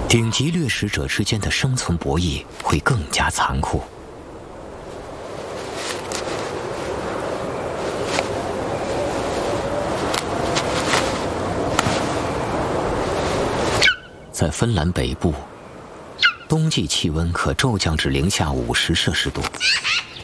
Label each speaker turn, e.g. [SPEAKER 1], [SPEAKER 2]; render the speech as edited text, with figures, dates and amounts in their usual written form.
[SPEAKER 1] 顶级掠食者之间的生存博弈会更加残酷。在芬兰北部，冬季气温可骤降至零下50摄氏度，